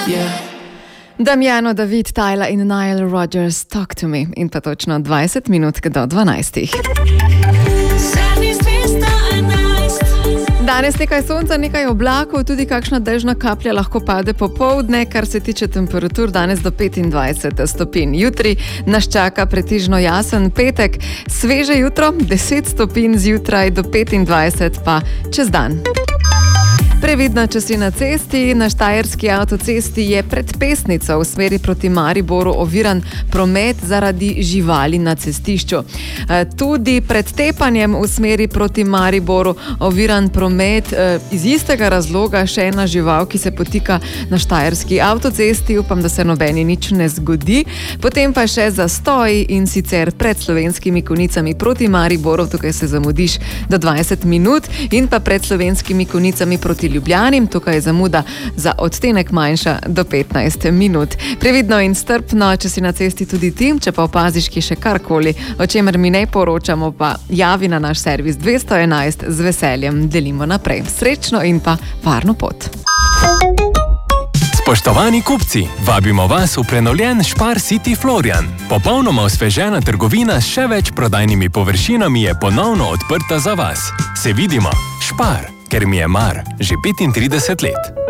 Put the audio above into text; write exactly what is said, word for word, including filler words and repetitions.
Damiano, David, Tyler in Nile Rodgers, Talk to Me. In pa točno dvajset minut do dvanajstih. Danes nekaj sonca, nekaj oblakov, tudi kakšna dežna kaplja lahko pade popoldne, kar se tiče temperatur danes do petindvajset stopinj. Jutri nas čaka pretežno jasen petek, sveže jutro, deset stopinj zjutraj do petindvajset pa čez dan. Previdno, če si na cesti, na štajerski avtocesti je pred Pesnico v smeri proti Mariboru oviran promet zaradi živali na cestišču. Tudi pred Tepanjem v smeri proti Mariboru oviran promet iz istega razloga, še ena žival, ki se potika na štajerski avtocesti. Upam, da se nobeni nič ne zgodi. Potem pa še zastoj in sicer pred Slovenskimi Konjicami proti Mariboru, tukaj se zamudiš do dvajset minut, in pa pred Slovenskimi Konjicami proti Ljubljani, tukaj je zamuda za odtenek manjša do petnajst minut. Previdno in strpno, če si na cesti tudi ti, če pa opaziš ki še karkoli, o čemer mi ne poročamo, pa javi na naš servis dvesto enajst, z veseljem delimo naprej. Srečno in pa varno pot. Spoštovani kupci, vabimo vas v prenovljen Spar City Florian. Popolnoma osvežena trgovina s še več prodajnimi površinami je ponovno odprta za vas. Se vidimo, Spar, ker mi je mar že petintrideset let.